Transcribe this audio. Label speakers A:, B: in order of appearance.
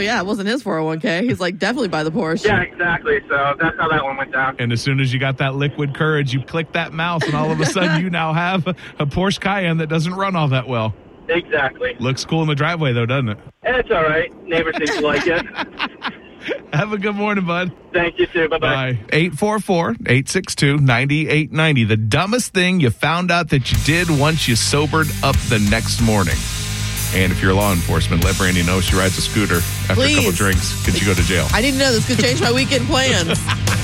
A: yeah, it wasn't his 401k. He's like, definitely buy the Porsche.
B: Yeah, exactly. So that's how that one went down.
C: And as soon as you got that liquid courage, you click that mouse, and all of a sudden you now have a Porsche Cayenne that doesn't run all that well.
B: Exactly.
C: Looks cool in the driveway, though, doesn't it?
B: It's all right. Neighbor seems to like it.
C: Have a good morning, bud.
B: Thank you, too. Bye-bye.
C: 844-862-9890. The dumbest thing you found out that you did once you sobered up the next morning. And if you're law enforcement, let Brandy know she rides a scooter after a couple
A: Please.
C: drinks. Could you go to jail?
A: I need to know this could change my weekend plans.